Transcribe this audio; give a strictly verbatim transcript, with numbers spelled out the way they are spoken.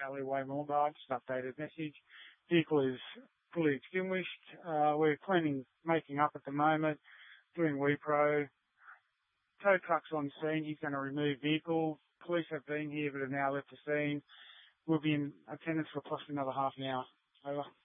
alleyway, Moorgard. Just updated message. Vehicle is fully extinguished. Uh, we're cleaning, making up at the moment, doing WePro. Tow truck's on scene. He's going to remove vehicle. Police have been here but have now left the scene. We'll be in attendance for approximately another half an hour. Over.